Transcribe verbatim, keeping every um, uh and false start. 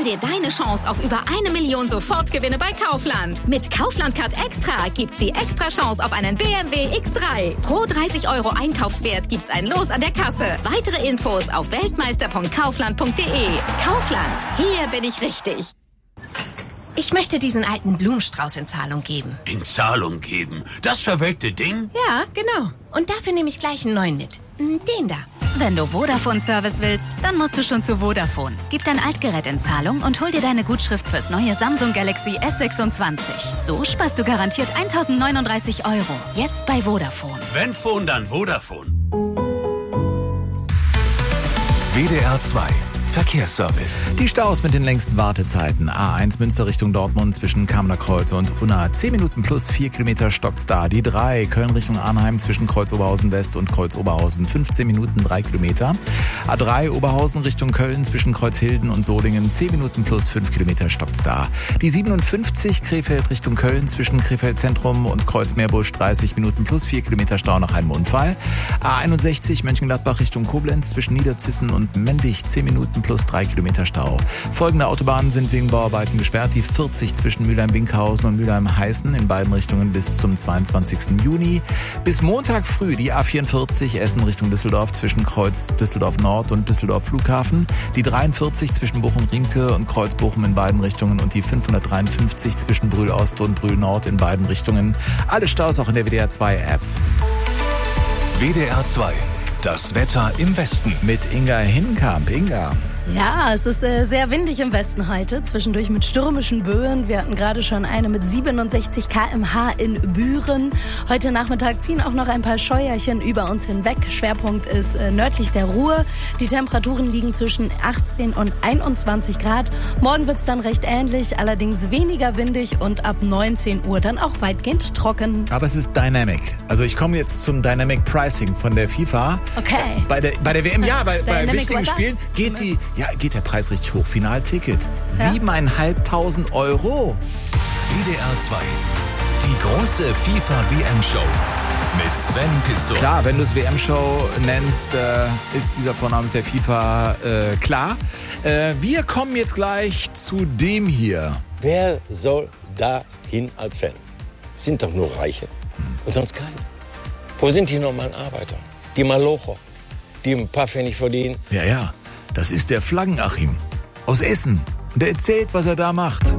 dir deine Chance auf über eine Million Sofortgewinne bei Kaufland. Mit Kaufland-Card Extra gibt's die extra Chance auf einen B M W X drei. Pro dreißig Euro Einkaufswert gibt's ein Los an der Kasse. Weitere Infos auf weltmeister punkt kaufland punkt de. Kaufland, hier bin ich richtig. Ich möchte diesen alten Blumenstrauß in Zahlung geben. In Zahlung geben? Das verwelkte Ding? Ja, genau. Und dafür nehme ich gleich einen neuen mit. Den da. Wenn du Vodafone-Service willst, dann musst du schon zu Vodafone. Gib dein Altgerät in Zahlung und hol dir deine Gutschrift fürs neue Samsung Galaxy S sechsundzwanzig. So sparst du garantiert eintausendneununddreißig Euro. Jetzt bei Vodafone. Wenn Phone, dann Vodafone. W D R zwei Verkehrsservice. Die Staus mit den längsten Wartezeiten. A eins Münster Richtung Dortmund zwischen Kamener Kreuz und Unna. zehn Minuten plus vier Kilometer stockt's da. Die drei Köln Richtung Arnheim zwischen Kreuz Oberhausen West und Kreuz Oberhausen. fünfzehn Minuten drei Kilometer. A drei Oberhausen Richtung Köln zwischen Kreuzhilden und Solingen. zehn Minuten plus fünf Kilometer stockt's da. Die siebenundfünfzig Krefeld Richtung Köln zwischen Krefeld Zentrum und Kreuz Meerbusch. dreißig Minuten plus vier Kilometer Stau nach einem Unfall. A einundsechzig Mönchengladbach Richtung Koblenz zwischen Niederzissen und Mendig. zehn Minuten plus drei Kilometer Stau. Folgende Autobahnen sind wegen Bauarbeiten gesperrt. Die vierzig zwischen Mülheim-Winkhausen und Mülheim-Heißen in beiden Richtungen bis zum zweiundzwanzigsten Juni. Bis Montag früh die A vierundvierzig Essen Richtung Düsseldorf zwischen Kreuz Düsseldorf Nord und Düsseldorf Flughafen. Die dreiundvierzig zwischen Bochum-Riemke und Kreuz Bochum in beiden Richtungen und die fünfhundertdreiundfünfzig zwischen Brühl Ost und Brühl Nord in beiden Richtungen. Alle Staus auch in der W D R zwei App. W D R zwei. Das Wetter im Westen. Mit Inga Hinkamp. Inga. Ja, es ist äh, sehr windig im Westen heute, zwischendurch mit stürmischen Böen. Wir hatten gerade schon eine mit siebenundsechzig Kilometer pro Stunde in Büren. Heute Nachmittag ziehen auch noch ein paar Scheuerchen über uns hinweg. Schwerpunkt ist äh, nördlich der Ruhr. Die Temperaturen liegen zwischen achtzehn und einundzwanzig Grad. Morgen wird's dann recht ähnlich, allerdings weniger windig und ab neunzehn Uhr dann auch weitgehend trocken. Aber es ist Dynamic. Also ich komme jetzt zum Dynamic Pricing von der FIFA. Okay. Bei der, bei der W M, ja, bei, bei wichtigen Weather? Spielen geht die... Ja, geht der Preis richtig hoch. Finalticket. Siebeneinhalbtausend Euro. W D R zwei. Die große FIFA-W M-Show. Mit Sven Pistor. Klar, wenn du es W M-Show nennst, äh, ist dieser Vorname mit der FIFA äh, klar. Äh, wir kommen jetzt gleich zu dem hier. Wer soll da hin als Fan? Sind doch nur Reiche. Und sonst keine. Wo sind die normalen Arbeiter? Die Malocher, die ein paar Pfennig verdienen. Ja, ja. Das ist der Flaggen-Achim aus Essen. Und er erzählt, was er da macht.